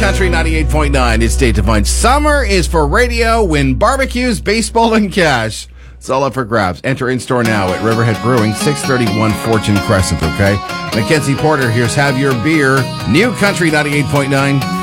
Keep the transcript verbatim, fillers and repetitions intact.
Country ninety-eight point nine. It's Date Define. Summer is for radio, win barbecues, baseball, and cash. It's all up for grabs. Enter in-store now at Riverhead Brewing, six thirty-one Fortune Crescent, okay? Mackenzie Porter, here's Have Your Beer. New Country ninety-eight point nine.